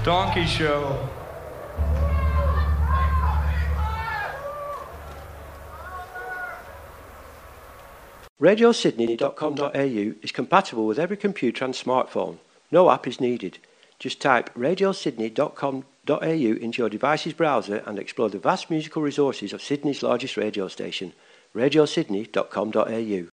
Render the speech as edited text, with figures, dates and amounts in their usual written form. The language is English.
Donkey Show. RadioSydney.com.au is compatible with every computer and smartphone. No app is needed. Just type RadioSydney.com.au into your device's browser and explore the vast musical resources of Sydney's largest radio station, RadioSydney.com.au.